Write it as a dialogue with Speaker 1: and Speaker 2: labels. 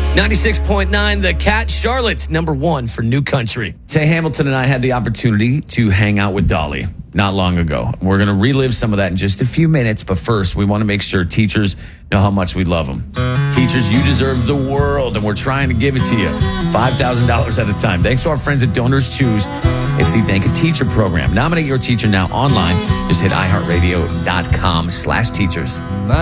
Speaker 1: 96.9, The Cat, Charlotte's number one for New Country.
Speaker 2: Say Hamilton and I had the opportunity to hang out with Dolly not long ago. We're going to relive some of that in just a few minutes, but first, we want to make sure teachers know how much we love them. Teachers, you deserve the world, and we're trying to give it to you. $5,000 at a time. Thanks to our friends at Donors Choose. It's the Thank a Teacher program. Nominate your teacher now online. Just hit iHeartRadio.com/teachers.